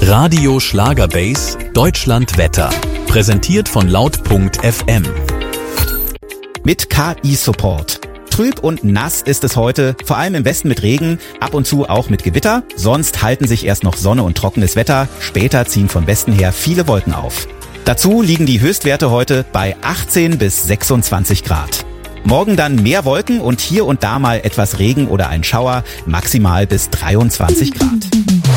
Radio Schlagerbase Deutschland Wetter. Präsentiert von laut.fm. Mit KI-Support. Trüb und nass ist es heute, vor allem im Westen mit Regen, ab und zu auch mit Gewitter. Sonst halten sich erst noch Sonne und trockenes Wetter. Später ziehen von Westen her viele Wolken auf. Dazu liegen die Höchstwerte heute bei 18 bis 26 Grad. Morgen dann mehr Wolken und hier und da mal etwas Regen oder ein Schauer, maximal bis 23 Grad.